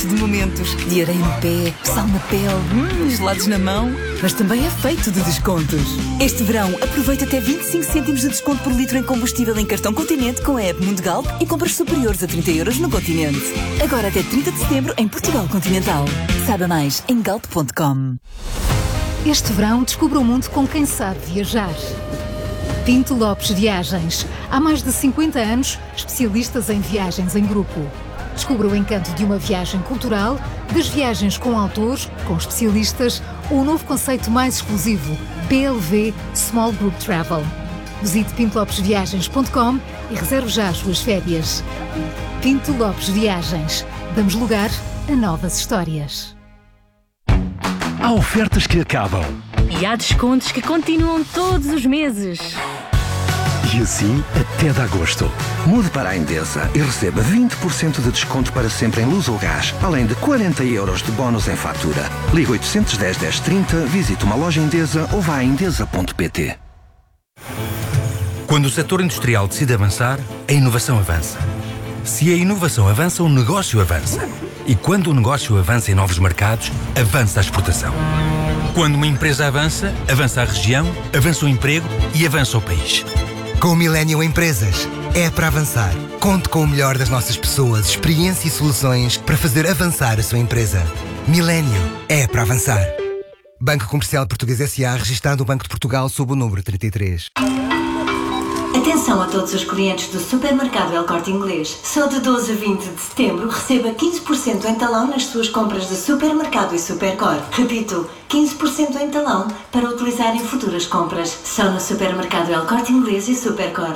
De momentos de areia no pé, sal na pele, gelados na mão, mas também é feito de descontos. Este verão, aproveita até 25 cêntimos de desconto por litro em combustível em cartão Continente com a app Mundo Galp e compras superiores a 30 euros no Continente. Agora até 30 de setembro em Portugal Continental. Saiba mais em galp.com. Este verão, descubra o mundo com quem sabe viajar. Pinto Lopes Viagens. Há mais de 50 anos, especialistas em viagens em grupo. Descubra o encanto de uma viagem cultural, das viagens com autores, com especialistas ou o novo conceito mais exclusivo, PLV Small Group Travel. Visite pintolopesviagens.com e reserve já as suas férias. Pinto Lopes Viagens. Damos lugar a novas histórias. Há ofertas que acabam. E há descontos que continuam todos os meses. E assim até de agosto. Mude para a Endesa e receba 20% de desconto para sempre em luz ou gás, além de 40 euros de bónus em fatura. Ligue 810 1030, visite uma loja Endesa ou vá a endesa.pt. Quando o setor industrial decide avançar, a inovação avança. Se a inovação avança, o negócio avança. E quando o negócio avança em novos mercados, avança a exportação. Quando uma empresa avança, avança a região, avança o emprego e avança o país. Com o Millennium Empresas, é para avançar. Conte com o melhor das nossas pessoas, experiência e soluções para fazer avançar a sua empresa. Millennium é para avançar. Banco Comercial Português S.A. registado no Banco de Portugal sob o número 33. Atenção a todos os clientes do Supermercado El Corte Inglês. Só de 12 a 20 de setembro receba 15% em talão nas suas compras de supermercado e Supercor. Repito, 15% em talão para utilizar em futuras compras. Só no Supermercado El Corte Inglês e Supercor.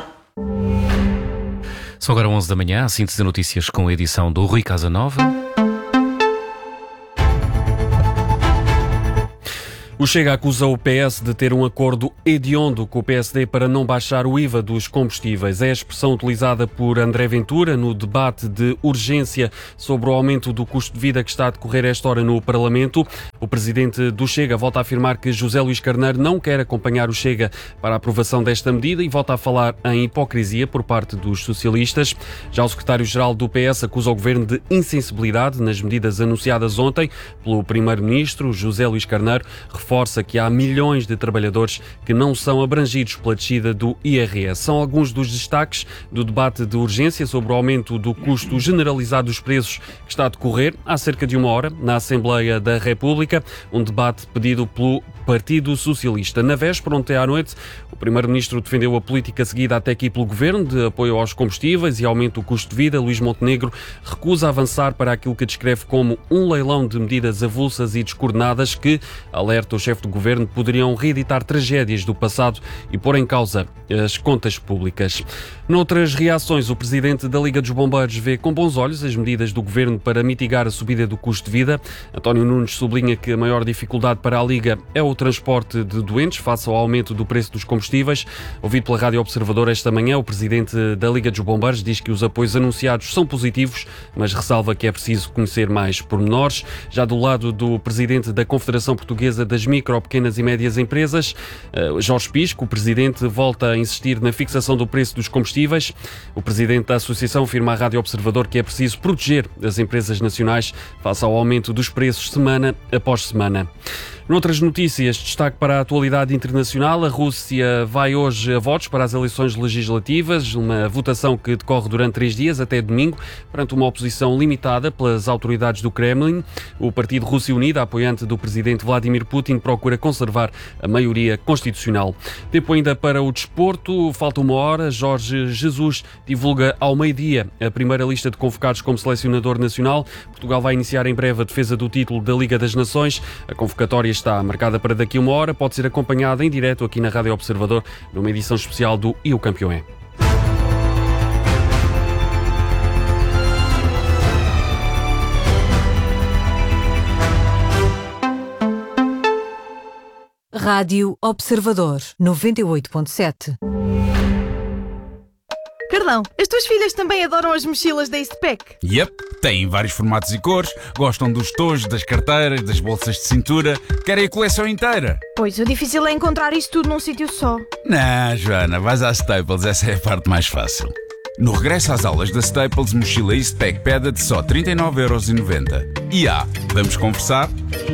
São agora 11 da manhã, a síntese de notícias com a edição do Rui Casanova. O Chega acusa o PS de ter um acordo hediondo com o PSD para não baixar o IVA dos combustíveis. É a expressão utilizada por André Ventura no debate de urgência sobre o aumento do custo de vida que está a decorrer esta hora no Parlamento. O presidente do Chega volta a afirmar que José Luís Carneiro não quer acompanhar o Chega para a aprovação desta medida e volta a falar em hipocrisia por parte dos socialistas. Já o secretário-geral do PS acusa o governo de insensibilidade nas medidas anunciadas ontem pelo primeiro-ministro José Luís Carneiro. Reforça que há milhões de trabalhadores que não são abrangidos pela descida do IRS. São alguns dos destaques do debate de urgência sobre o aumento do custo generalizado dos preços que está a decorrer há cerca de uma hora na Assembleia da República, um debate pedido pelo Partido Socialista. Na véspera, ontem à noite, o primeiro-ministro defendeu a política seguida até aqui pelo governo de apoio aos combustíveis e aumento do custo de vida. Luís Montenegro recusa avançar para aquilo que descreve como um leilão de medidas avulsas e descoordenadas que, alerta o chefe do governo, poderiam reeditar tragédias do passado e pôr em causa as contas públicas. Noutras reações, o presidente da Liga dos Bombeiros vê com bons olhos as medidas do governo para mitigar a subida do custo de vida. António Nunes sublinha que a maior dificuldade para a Liga é o transporte de doentes face ao aumento do preço dos combustíveis. Ouvido pela Rádio Observador esta manhã, o presidente da Liga dos Bombeiros diz que os apoios anunciados são positivos, mas ressalva que é preciso conhecer mais pormenores. Já do lado do presidente da Confederação Portuguesa das Micro, Pequenas e Médias Empresas, Jorge Pisco, o presidente volta a insistir na fixação do preço dos combustíveis. O presidente da associação afirma à Rádio Observador que é preciso proteger as empresas nacionais face ao aumento dos preços semana após semana. Noutras notícias, destaque para a atualidade internacional. A Rússia vai hoje a votos para as eleições legislativas, uma votação que decorre durante 3 dias, até domingo, perante uma oposição limitada pelas autoridades do Kremlin. O Partido Rússia Unida, apoiante do presidente Vladimir Putin, procura conservar a maioria constitucional. Tempo ainda para o desporto, falta uma hora. Jorge Jesus divulga ao meio-dia a primeira lista de convocados como selecionador nacional. Portugal vai iniciar em breve a defesa do título da Liga das Nações. A convocatória está marcada para daqui a uma hora, pode ser acompanhada em direto aqui na Rádio Observador, numa edição especial do E o Campeão é. Rádio Observador 98.7. Carlão, as tuas filhas também adoram as mochilas da Eastpak? Yep, têm vários formatos e cores, gostam dos tojos, das carteiras, das bolsas de cintura, querem a coleção inteira. Pois, o difícil é encontrar isso tudo num sítio só. Não, Joana, vais à Staples, essa é a parte mais fácil. No regresso às aulas da Staples, mochila Eastpak Peda de só 39,90€. E vamos conversar?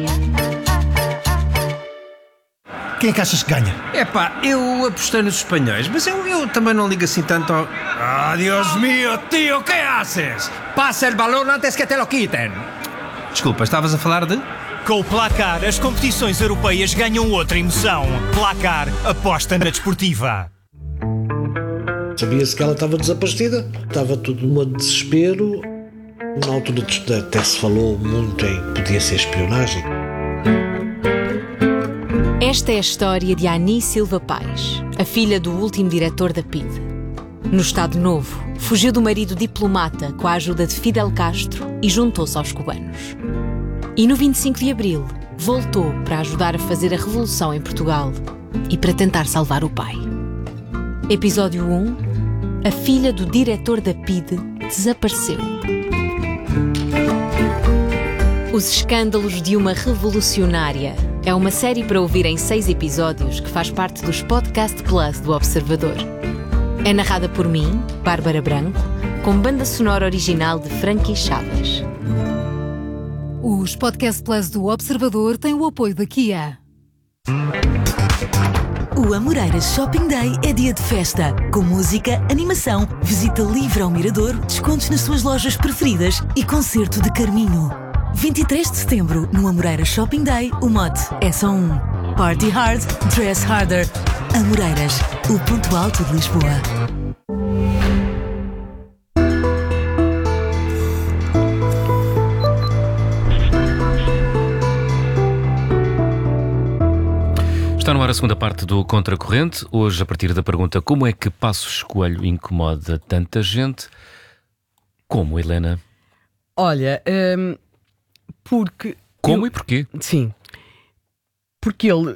Quem é que achas que ganha? Eu apostei nos espanhóis, mas eu também não ligo assim tanto ao... Dios mío, tío, ¿qué haces? Pasa el balón antes que te lo quiten. Desculpa, estavas a falar de... Com o Placar, as competições europeias ganham outra emoção. Placar, aposta na desportiva. Sabia-se que ela estava desabastecida, estava tudo num desespero. Na altura até se falou muito em que podia ser espionagem. Esta é a história de Ani Silva Paes, a filha do último diretor da PIDE. No Estado Novo, fugiu do marido diplomata com a ajuda de Fidel Castro e juntou-se aos cubanos. E no 25 de Abril, voltou para ajudar a fazer a revolução em Portugal e para tentar salvar o pai. Episódio 1. A filha do diretor da PIDE desapareceu. Os escândalos de uma revolucionária é uma série para ouvir em 6 episódios que faz parte dos Podcast Plus do Observador. É narrada por mim, Bárbara Branco, com banda sonora original de Frankie Chaves. Os Podcast Plus do Observador têm o apoio da Kia. O Amoreiras Shopping Day é dia de festa, com música, animação, visita livre ao Mirador, descontos nas suas lojas preferidas e concerto de Carminho. 23 de setembro, no Amoreiras Shopping Day, o mote é só um. Party hard, dress harder. Amoreiras, o ponto alto de Lisboa. Está no ar a segunda parte do Contracorrente. Hoje, a partir da pergunta como é que Passos Coelho incomoda tanta gente? Como, Helena? Olha, porque... Como e porquê? Sim. Porque ele...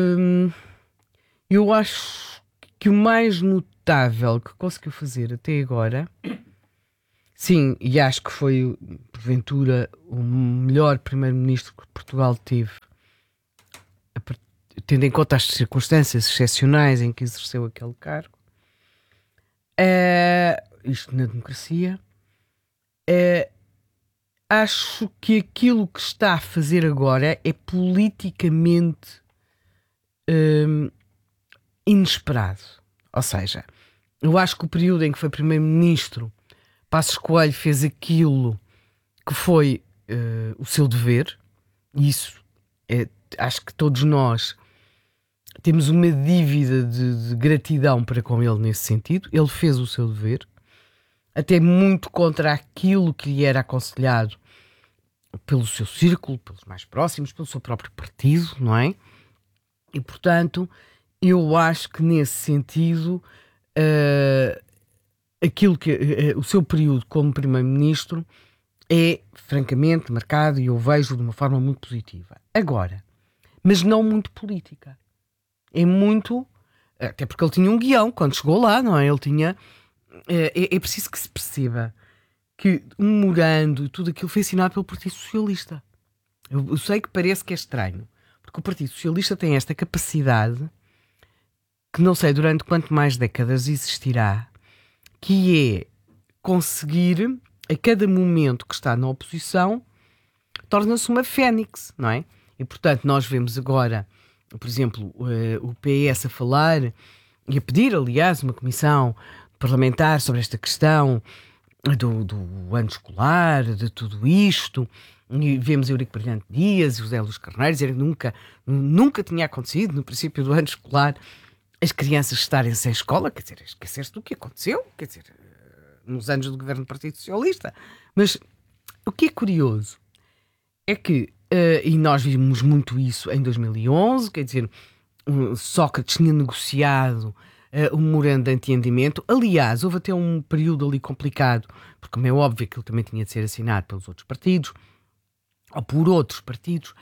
eu acho que o mais notável que conseguiu fazer até agora... Sim, e acho que foi, porventura, o melhor primeiro-ministro que Portugal teve, tendo em conta as circunstâncias excepcionais em que exerceu aquele cargo, isto na democracia, acho que aquilo que está a fazer agora é politicamente inesperado. Ou seja, eu acho que o período em que foi primeiro-ministro, Passos Coelho fez aquilo que foi o seu dever, e isso acho que todos nós temos uma dívida de gratidão para com ele nesse sentido. Ele fez o seu dever, até muito contra aquilo que lhe era aconselhado pelo seu círculo, pelos mais próximos, pelo seu próprio partido, não é? E, portanto, eu acho que nesse sentido, aquilo que o seu período como primeiro-ministro é francamente marcado, e eu vejo de uma forma muito positiva. Agora, mas não muito política. É muito... Até porque ele tinha um guião quando chegou lá, não é? Ele tinha... É preciso que se perceba que morando e tudo aquilo foi assinado pelo Partido Socialista. Eu sei que parece que é estranho, porque o Partido Socialista tem esta capacidade, que não sei durante quanto mais décadas existirá, que é conseguir, a cada momento que está na oposição, torna-se uma fênix, não é? E, portanto, nós vemos agora, por exemplo, o PS a falar e a pedir, aliás, uma comissão parlamentar sobre esta questão do ano escolar, de tudo isto. E vemos Eurico Brilhante Dias e José Luís Carneiro dizer que nunca tinha acontecido no princípio do ano escolar as crianças estarem sem escola, quer dizer, esquecer-se do que aconteceu, quer dizer, nos anos do governo do Partido Socialista. Mas o que é curioso é que, e nós vimos muito isso em 2011, quer dizer, Sócrates tinha negociado um memorando de entendimento. Aliás, houve até um período ali complicado, porque como é óbvio que ele também tinha de ser assinado pelos outros partidos, ou por outros partidos,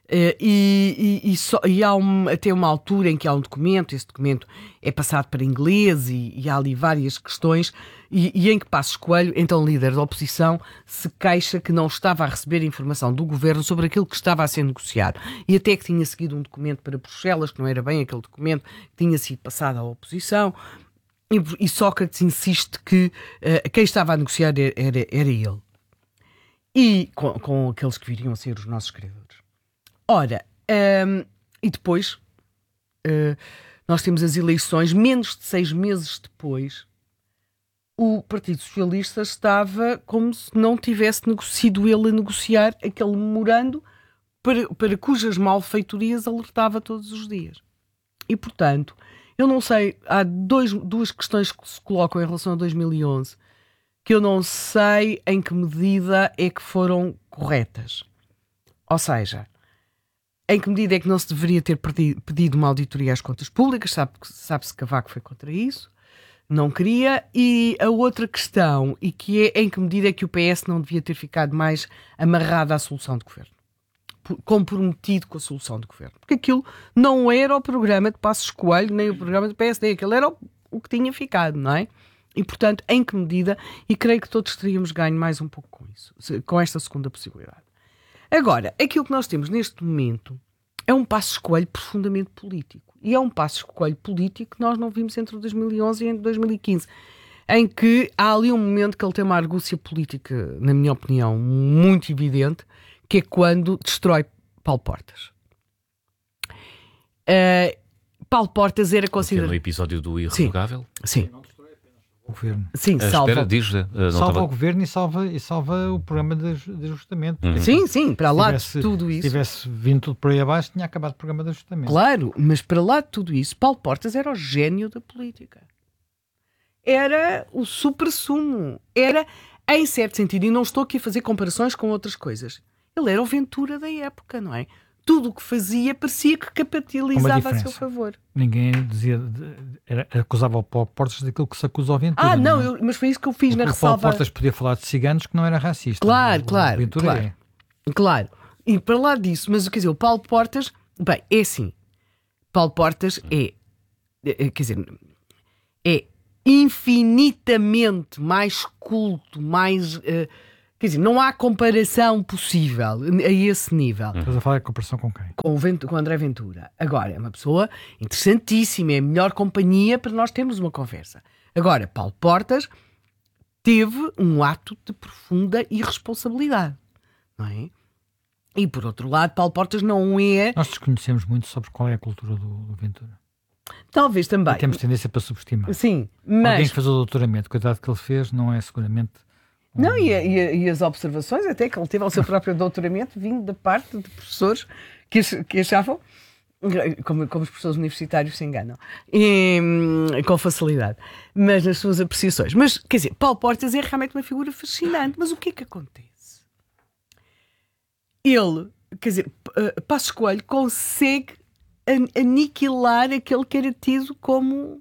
e há até uma altura em que há um documento, esse documento é passado para inglês e há ali várias questões, e em que Passos Coelho, então líder da oposição, se queixa que não estava a receber informação do governo sobre aquilo que estava a ser negociado, e até que tinha seguido um documento para Bruxelas, que não era bem aquele documento que tinha sido passado à oposição, E Sócrates insiste que quem estava a negociar era ele. E com aqueles que viriam a ser os nossos credores. Ora, e depois nós temos as eleições, menos de 6 meses depois, o Partido Socialista estava como se não tivesse sido ele a negociar aquele memorando para cujas malfeitorias alertava todos os dias. E, portanto, eu não sei, há duas questões que se colocam em relação a 2011 que eu não sei em que medida é que foram corretas. Ou seja, em que medida é que não se deveria ter pedido uma auditoria às contas públicas, sabe-se que Cavaco foi contra isso, não queria, e a outra questão, e que é em que medida é que o PS não devia ter ficado mais amarrado à solução de governo, comprometido com a solução de governo, porque aquilo não era o programa de Passos Coelho, nem o programa do PSD, aquilo era o que tinha ficado, não é? E, portanto, em que medida, e creio que todos teríamos ganho mais um pouco com isso, com esta segunda possibilidade. Agora, aquilo que nós temos neste momento é um Passos Coelho profundamente político. E é um Passos Coelho político que nós não vimos entre 2011 e entre 2015, em que há ali um momento que ele tem uma argúcia política, na minha opinião, muito evidente, que é quando destrói Paulo Portas. Paulo Portas era considerado... No episódio do Irrevogável? Sim. O governo. Sim, salva o governo e salva o programa de ajustamento. Sim, para lá de tudo isso. Se tivesse vindo tudo por aí abaixo, tinha acabado o programa de ajustamento. Claro, mas para lá de tudo isso, Paulo Portas era o gênio da política. Era o suprassumo. Era, em certo sentido, e não estou aqui a fazer comparações com outras coisas, ele era o Ventura da época, não é? Tudo o que fazia parecia que capitalizava a seu favor. Ninguém dizia, acusava o Paulo Portas daquilo que se acusa ao Ventura. Mas foi isso que eu fiz na ressalva. O Paulo Portas podia falar de ciganos que não era racista. Claro. E para lá disso, mas quer dizer, o Paulo Portas, bem, é assim, Paulo Portas é infinitamente mais culto, mais... quer dizer, não há comparação possível a esse nível. Estás a falar de comparação com quem? Com André Ventura. Agora, é uma pessoa interessantíssima, é a melhor companhia para nós termos uma conversa. Agora, Paulo Portas teve um ato de profunda irresponsabilidade, não é? E, por outro lado, Paulo Portas não é... Nós desconhecemos muito sobre qual é a cultura do Ventura. Talvez também. E temos tendência para subestimar. Sim, mas... Alguém que fez o doutoramento, cuidado que ele fez, não é seguramente... Não, e as observações, até que ele teve ao seu próprio doutoramento, vindo da parte de professores que achavam, como os professores universitários se enganam, com facilidade, mas nas suas apreciações. Mas, quer dizer, Paulo Portas é realmente uma figura fascinante, mas o que é que acontece? Ele, quer dizer, Passos Coelho consegue aniquilar aquele que era tido como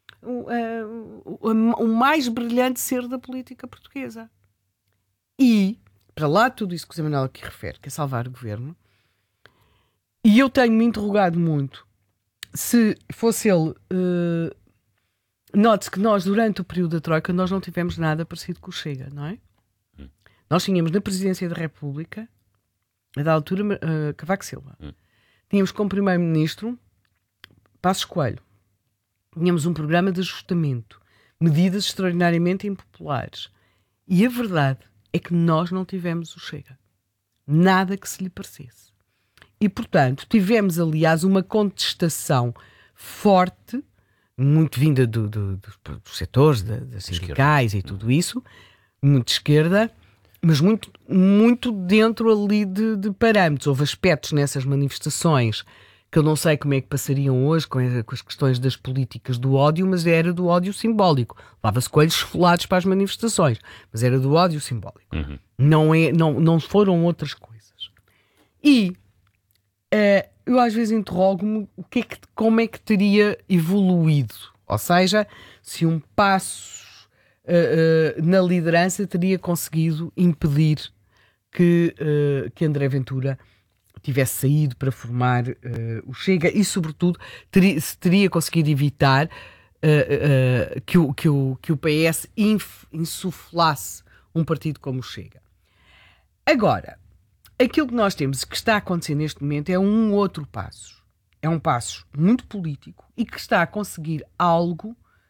o mais brilhante ser da política portuguesa. E, para lá de tudo isso que o Zé Manuel aqui refere, que é salvar o governo, e eu tenho-me interrogado muito se fosse ele... note-se que nós, durante o período da Troika, nós não tivemos nada parecido com o Chega, não é? Nós tínhamos na Presidência da República, a da altura, Cavaco Silva. Tínhamos como Primeiro-Ministro Passos Coelho. Tínhamos um programa de ajustamento, medidas extraordinariamente impopulares. E a verdade é que nós não tivemos o Chega. Nada que se lhe parecesse. E, portanto, tivemos, aliás, uma contestação forte, muito vinda dos setores, das sindicais e tudo isso, muito de esquerda, mas muito dentro ali de parâmetros. Houve aspectos nessas manifestações que eu não sei como é que passariam hoje com as questões das políticas do ódio, mas era do ódio simbólico. Lava-se coelhos esfolados para as manifestações, mas era do ódio simbólico. Não foram outras coisas. E eu às vezes interrogo-me como é que teria evoluído. Ou seja, se um passo na liderança teria conseguido impedir que André Ventura tivesse saído para formar o Chega e, sobretudo, se teria conseguido evitar que o PS insuflasse um partido como o Chega. Agora, aquilo que nós temos, que está a acontecer neste momento, é um outro passo. É um passo muito político e que está a conseguir algo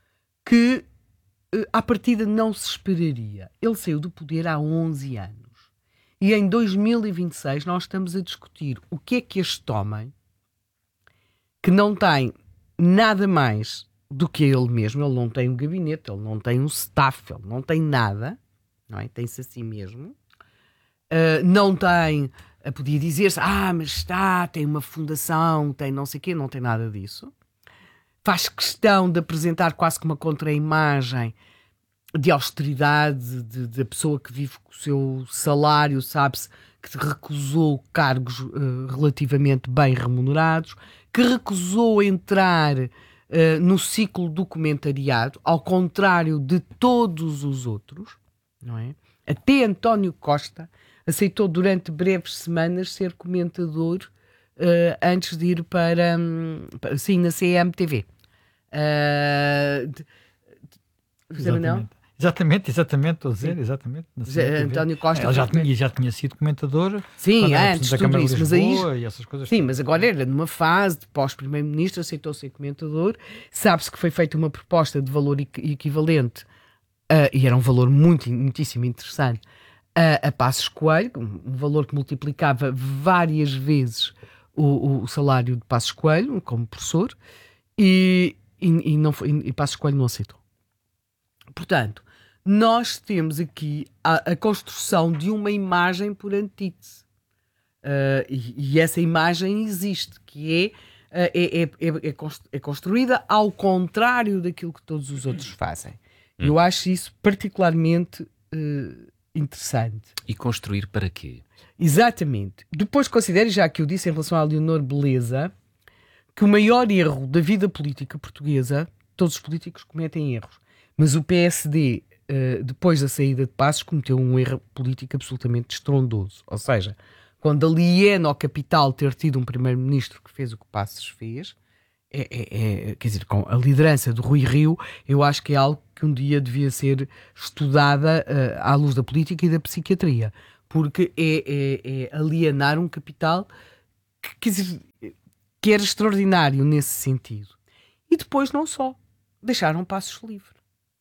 que à partida não se esperaria. Ele saiu do poder há 11 anos. E em 2026 nós estamos a discutir o que é que este homem, que não tem nada mais do que ele mesmo, ele não tem um gabinete, ele não tem um staff, ele não tem nada, não é? Tem-se a si mesmo, não tem, podia dizer-se, mas tem uma fundação, tem não sei o quê, não tem nada disso. Faz questão de apresentar quase que uma contra-imagem de austeridade, da pessoa que vive com o seu salário, sabe-se que recusou cargos relativamente bem remunerados, que recusou entrar no ciclo documentariado, ao contrário de todos os outros, não é? Até António Costa aceitou durante breves semanas ser comentador antes de ir para na CMTV. Exatamente, estou a dizer, exatamente. António Costa ele já tinha sido comentador. Sim, antes de tudo isso, e essas coisas. Sim, mas agora era numa fase de pós-primeiro-ministro, aceitou ser comentador. Sabe-se que foi feita uma proposta de valor equivalente, e era um valor muitíssimo interessante, a Passos Coelho, um valor que multiplicava várias vezes o salário de Passos Coelho como professor, e Passos Coelho não aceitou. Portanto, nós temos aqui a construção de uma imagem por antítese. E essa imagem existe, que é construída ao contrário daquilo que todos os outros fazem. Eu acho isso particularmente interessante. E construir para quê? Exatamente. Depois considero, já que eu disse em relação à Leonor Beleza, que o maior erro da vida política portuguesa, todos os políticos cometem erros, mas o PSD, depois da saída de Passos, cometeu um erro político absolutamente estrondoso. Ou seja, quando aliena ao capital ter tido um primeiro-ministro que fez o que Passos fez, quer dizer, com a liderança do Rui Rio, eu acho que é algo que um dia devia ser estudada à luz da política e da psiquiatria, porque é alienar um capital que era extraordinário nesse sentido. E depois não só, deixaram Passos livre.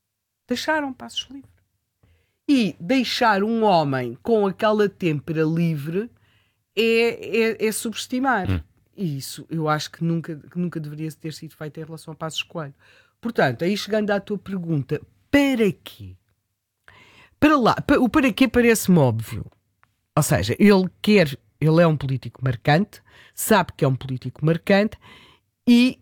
E deixar um homem com aquela têmpera livre é subestimar. E isso eu acho que nunca deveria ter sido feito em relação a Passos Coelho. Portanto, aí chegando à tua pergunta, para quê? O para quê parece-me óbvio. Ou seja, ele é um político marcante, sabe que é um político marcante e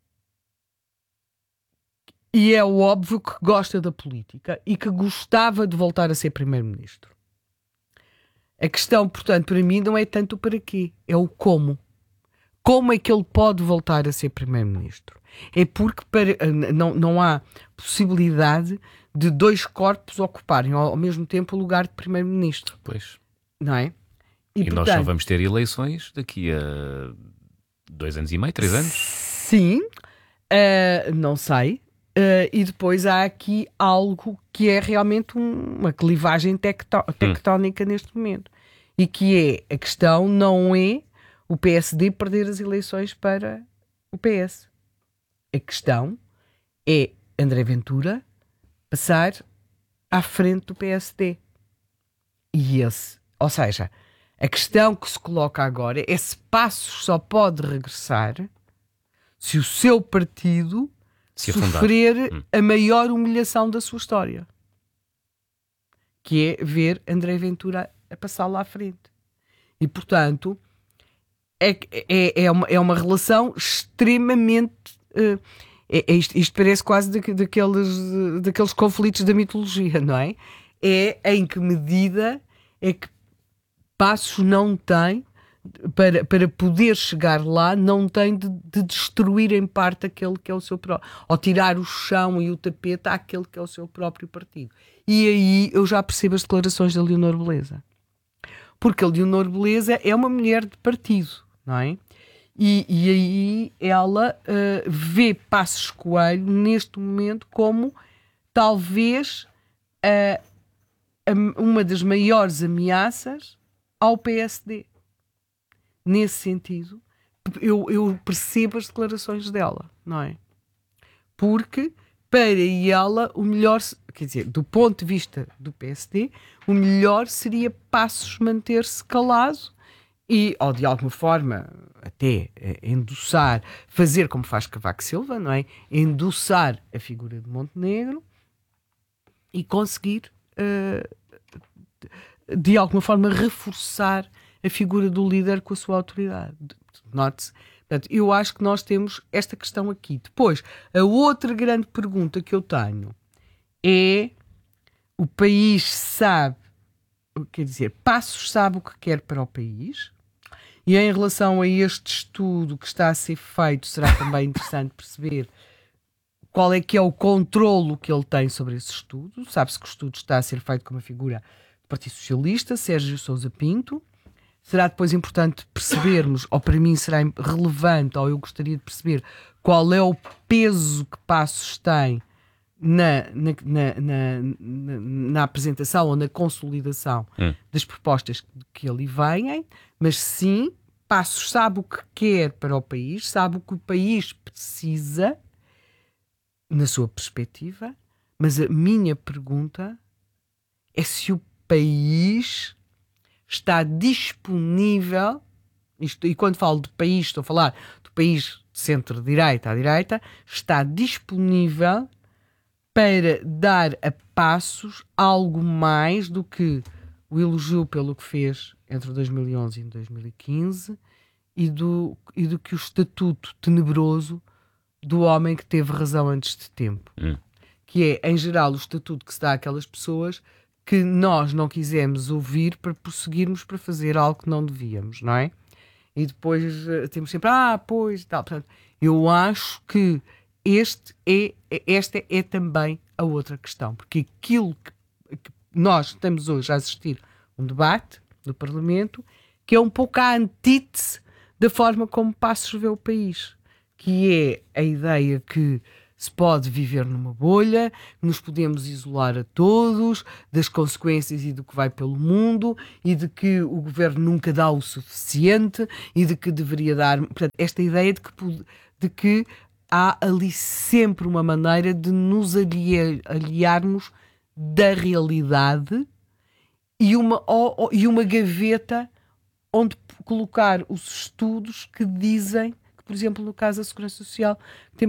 é óbvio que gosta da política e que gostava de voltar a ser primeiro-ministro. A questão, portanto, para mim não é tanto o para quê, é o como. Como é que ele pode voltar a ser primeiro-ministro? É porque não há possibilidade de dois corpos ocuparem ao mesmo tempo o lugar de primeiro-ministro. Pois. Não é? E portanto, nós só vamos ter eleições daqui a 2 anos e meio, 3 anos? Sim, não sei. E depois há aqui algo que é realmente uma clivagem tectónica neste momento. E que é, a questão não é o PSD perder as eleições para o PS. A questão é André Ventura passar à frente do PSD. Ou seja, a questão que se coloca agora é se Passos só pode regressar se o seu partido sofrer a maior humilhação da sua história, que é ver Ventura a passar lá à frente. E, portanto, é uma relação extremamente... isto parece quase daqueles conflitos da mitologia, não é? É em que medida é que Passos não tem, para poder chegar lá, não tem de destruir em parte aquele que é o seu próprio, ou tirar o chão e o tapete àquele que é o seu próprio partido. E aí eu já percebo as declarações da Leonor Beleza. Porque a Leonor Beleza é uma mulher de partido, não é? E aí ela vê Passos Coelho neste momento como talvez uma das maiores ameaças ao PSD. Nesse sentido, eu percebo as declarações dela, não é? Porque para ela o melhor, quer dizer, do ponto de vista do PSD, o melhor seria Passos manter-se calado e, ou de alguma forma, até endossar, fazer como faz Cavaco Silva, não é? Endossar a figura de Montenegro e conseguir, de alguma forma, reforçar a figura do líder com a sua autoridade. Note-se. Portanto, eu acho que nós temos esta questão aqui. Depois, a outra grande pergunta que eu tenho é: o país sabe, quer dizer, Passos sabe o que quer para o país? E em relação a este estudo que está a ser feito, será também interessante perceber qual é que é o controlo que ele tem sobre esse estudo. Sabe-se que o estudo está a ser feito com uma figura do Partido Socialista, Sérgio Sousa Pinto. Será depois importante percebermos, ou para mim será relevante, ou eu gostaria de perceber qual é o peso que Passos tem na apresentação ou na consolidação das propostas que ali vêm, mas sim, Passos sabe o que quer para o país, sabe o que o país precisa na sua perspectiva, mas a minha pergunta é se o país está disponível, e quando falo de país, estou a falar do país de centro-direita à direita, está disponível para dar a Passos algo mais do que o elogio pelo que fez entre 2011 e 2015 e do que o estatuto tenebroso do homem que teve razão antes de tempo. Que é, em geral, o estatuto que se dá àquelas pessoas que nós não quisemos ouvir para prosseguirmos para fazer algo que não devíamos, não é? E depois temos sempre, pois, e tal. Portanto, eu acho que esta é também a outra questão, porque aquilo que nós estamos hoje a assistir um debate do Parlamento que é um pouco a antítese da forma como Passos vê o país, que é a ideia que se pode viver numa bolha, nos podemos isolar a todos, das consequências e do que vai pelo mundo, e de que o governo nunca dá o suficiente, e de que deveria dar... Portanto, esta ideia de que há ali sempre uma maneira de nos aliarmos da realidade e uma gaveta onde colocar os estudos que dizem que, por exemplo, no caso da Segurança Social, temos